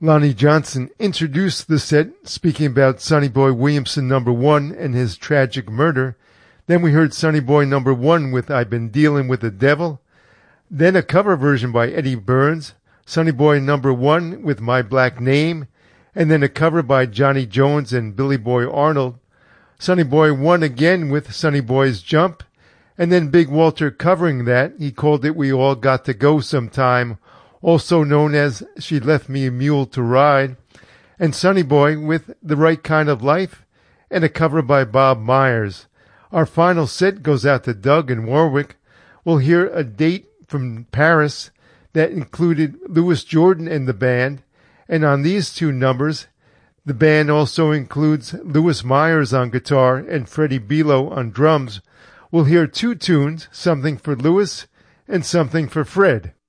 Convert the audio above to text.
Lonnie Johnson introduced the set, speaking about Sonny Boy Williamson No. 1 and his tragic murder. Then we heard Sonny Boy No. 1 with I've Been Dealing with the Devil. Then a cover version by Eddie Burns, Sonny Boy No. 1 with My Black Name, and then a cover by Johnny Jones and Billy Boy Arnold. Sonny Boy 1 again with Sonny Boy's Jump, and then Big Walter covering that. He called it We All Got to Go Sometime, also known as She Left Me a Mule to Ride, and Sonny Boy with The Right Kind of Life, and a cover by Bob Myers. Our final set goes out to Doug and Warwick. We'll hear a date from Paris that included Louis Jordan and the band, and on these two numbers, the band also includes Louis Myers on guitar and Freddie Belo on drums. We'll hear two tunes, something for Louis and something for Fred.